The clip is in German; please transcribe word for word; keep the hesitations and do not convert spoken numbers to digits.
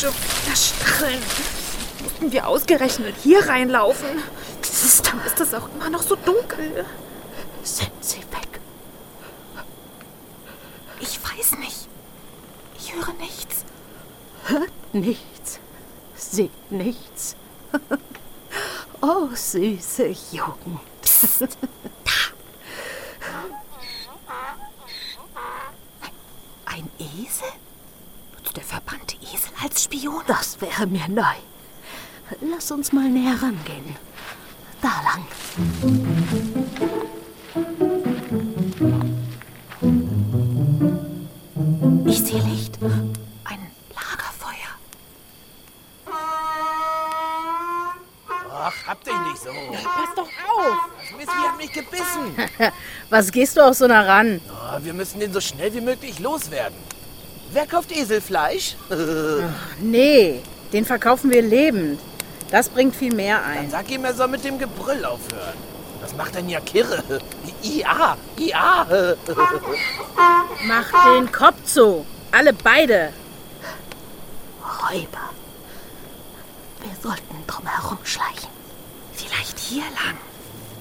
Schon wieder Stacheln. Mussten wir ausgerechnet hier reinlaufen? Dann ist es auch immer noch so dunkel. Sind sie weg? Ich weiß nicht. Ich höre nichts. Hört nichts. Sieht nichts. Oh, süße Jugend. Psst, da. Ein Esel? Der verbannte Esel als Spion? Das wäre mir neu. Lass uns mal näher rangehen. Da lang. Ich sehe Licht. Ein Lagerfeuer. Ach, hab dich nicht so. Pass doch auf! Das Missvieh hat mich gebissen. Was gehst du auch so nah ran? Oh, wir müssen den so schnell wie möglich loswerden. Wer kauft Eselfleisch? Nee, den verkaufen wir lebend. Das bringt viel mehr ein. Dann sag ihm, er soll mit dem Gebrüll aufhören. Was macht denn ja Kirre? Ja, ja. Mach den Kopf zu. Alle beide. Räuber. Wir sollten drum herum schleichen. Vielleicht hier lang.